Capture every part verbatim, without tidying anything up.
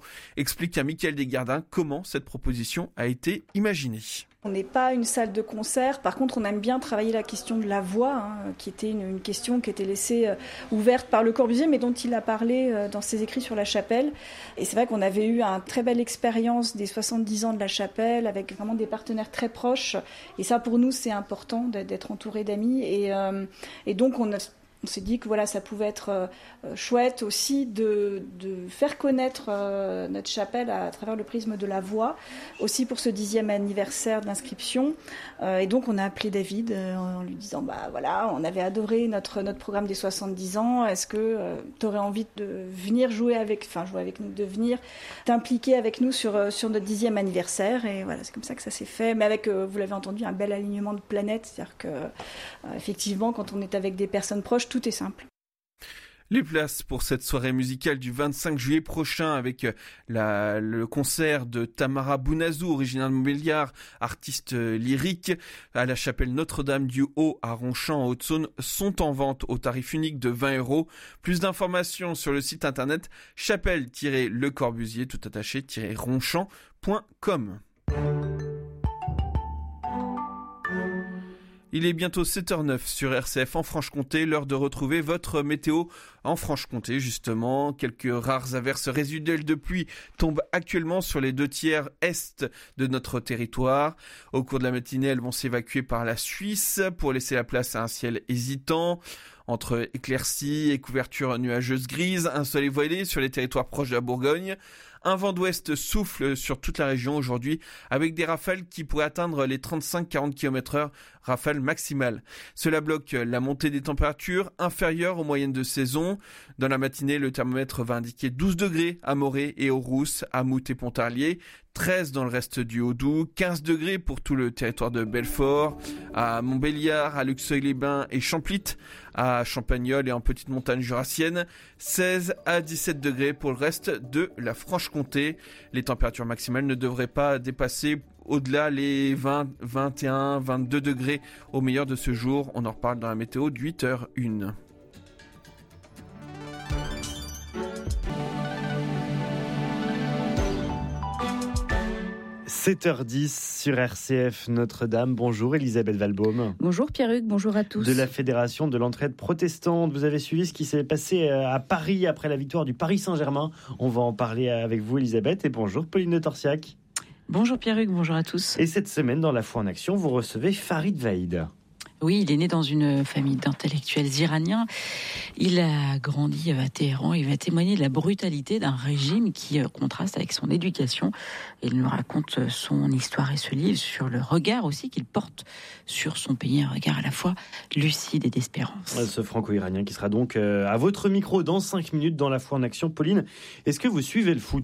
explique à Mickaël Desgardins comment cette proposition a été imaginée. On n'est pas une salle de concert, par contre on aime bien travailler la question de la voix, hein, qui était une, une question qui était laissée euh, ouverte par Le Corbusier, mais dont il a parlé euh, dans ses écrits sur la chapelle. Et c'est vrai qu'on avait eu une très belle expérience des soixante-dix ans de la chapelle, avec vraiment des partenaires très proches. Et ça pour nous c'est important d'être entouré d'amis. Et, euh, et donc on a... On s'est dit que voilà, ça pouvait être euh, chouette aussi de, de faire connaître euh, notre chapelle à, à travers le prisme de la voix, aussi pour ce dixième anniversaire de l'inscription. Euh, et donc on a appelé David euh, en lui disant bah voilà, on avait adoré notre notre programme des soixante-dix ans. Est-ce que euh, tu aurais envie de venir jouer avec, enfin jouer avec nous, de venir t'impliquer avec nous sur euh, sur notre dixième anniversaire. Et voilà, c'est comme ça que ça s'est fait. Mais avec, euh, vous l'avez entendu, un bel alignement de planètes, c'est-à-dire que euh, effectivement, quand on est avec des personnes proches, tout est simple. Les places pour cette soirée musicale du vingt-cinq juillet prochain avec la, le concert de Tamara Bounazou, originaire de Montbéliard, artiste lyrique, à la chapelle Notre-Dame du Haut à Ronchamp en Haute-Saône, sont en vente au tarif unique de vingt euros. Plus d'informations sur le site internet chapelle-le corbusier tout attaché-ronchamp point com. Il est bientôt sept heures neuf sur R C F en Franche-Comté, l'heure de retrouver votre météo en Franche-Comté justement. Quelques rares averses résiduelles de pluie tombent actuellement sur les deux tiers est de notre territoire. Au cours de la matinée, elles vont s'évacuer par la Suisse pour laisser la place à un ciel hésitant. Entre éclaircies et couvertures nuageuses grises, un soleil voilé sur les territoires proches de la Bourgogne. Un vent d'ouest souffle sur toute la région aujourd'hui avec des rafales qui pourraient atteindre les trente-cinq à quarante kilomètres heure, rafales maximales. Cela bloque la montée des températures inférieures aux moyennes de saison. Dans la matinée, le thermomètre va indiquer douze degrés à Morée et aux Rousses, à Mout et Pontarlier, treize dans le reste du Haut-Doubs, quinze degrés pour tout le territoire de Belfort, à Montbéliard, à Luxeuil-les-Bains et Champlitte, à Champagnole et en petite montagne jurassienne, seize à dix-sept degrés pour le reste de la Franche-Comté. Les températures maximales ne devraient pas dépasser au-delà les vingt, vingt et un, vingt-deux degrés au meilleur de ce jour. On en reparle dans la météo de huit heures une. sept heures dix sur R C F Notre-Dame. Bonjour Elisabeth Valbaum. Bonjour Pierre-Hugues, bonjour à tous. De la Fédération de l'Entraide Protestante. Vous avez suivi ce qui s'est passé à Paris après la victoire du Paris Saint-Germain. On va en parler avec vous Elisabeth. Et bonjour Pauline de Torsiac. Bonjour Pierre-Hugues, bonjour à tous. Et cette semaine dans La Foi en Action, vous recevez Farid Vaïd. Oui, il est né dans une famille d'intellectuels iraniens. Il a grandi à Téhéran. Il va témoigner de la brutalité d'un régime qui contraste avec son éducation. Il nous raconte son histoire et ce livre sur le regard aussi qu'il porte sur son pays, un regard à la fois lucide et d'espérance. Ce franco-iranien qui sera donc à votre micro dans cinq minutes dans La Foi en Action. Pauline, est-ce que vous suivez le foot ?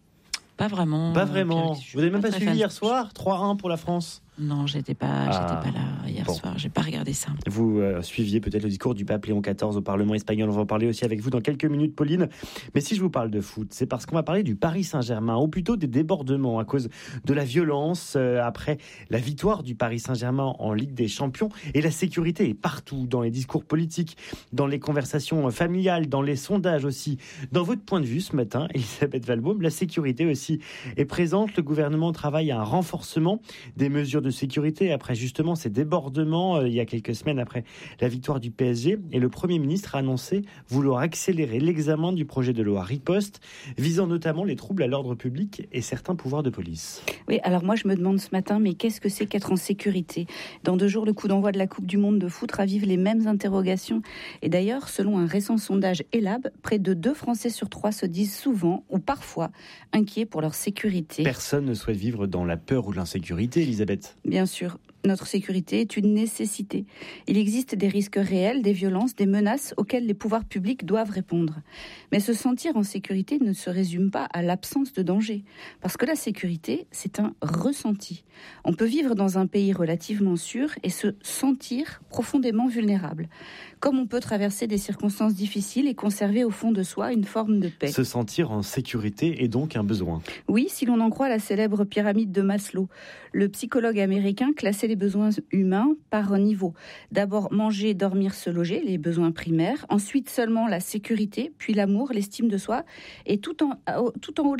Pas vraiment. Pas vraiment. Vous n'avez même pas, pas suivi hier soir trois un pour la France ? Non, j'étais pas, ah, j'étais pas là hier bon. soir. J'ai pas regardé ça. Vous euh, suiviez peut-être le discours du pape Léon quatorze au Parlement espagnol. On va en parler aussi avec vous dans quelques minutes, Pauline. Mais si je vous parle de foot, c'est parce qu'on va parler du Paris Saint-Germain, ou plutôt des débordements à cause de la violence euh, après la victoire du Paris Saint-Germain en Ligue des Champions. Et la sécurité est partout, dans les discours politiques, dans les conversations familiales, dans les sondages aussi. Dans votre point de vue ce matin, Elisabeth Valbaum, la sécurité aussi est présente. Le gouvernement travaille à un renforcement des mesures de sécurité après justement ces débordements euh, il y a quelques semaines après la victoire du P S G, et le Premier ministre a annoncé vouloir accélérer l'examen du projet de loi Riposte visant notamment les troubles à l'ordre public et certains pouvoirs de police. Oui, alors moi je me demande ce matin, mais qu'est-ce que c'est qu'être en sécurité ? Dans deux jours, le coup d'envoi de la Coupe du Monde de foot ravive les mêmes interrogations. Et d'ailleurs, selon un récent sondage Elab, près de deux Français sur trois se disent souvent ou parfois inquiets pour leur sécurité. Personne ne souhaite vivre dans la peur ou l'insécurité, Elisabeth. Bien sûr, notre sécurité est une nécessité. Il existe des risques réels, des violences, des menaces auxquelles les pouvoirs publics doivent répondre. Mais se sentir en sécurité ne se résume pas à l'absence de danger. Parce que la sécurité, c'est un ressenti. On peut vivre dans un pays relativement sûr et se sentir profondément vulnérable. Comme on peut traverser des circonstances difficiles et conserver au fond de soi une forme de paix. Se sentir en sécurité est donc un besoin. Oui, si l'on en croit la célèbre pyramide de Maslow. Le psychologue américain classait les besoins humains par niveau. D'abord manger, dormir, se loger, les besoins primaires. Ensuite seulement la sécurité, puis l'amour, l'estime de soi. Et tout en, tout en haut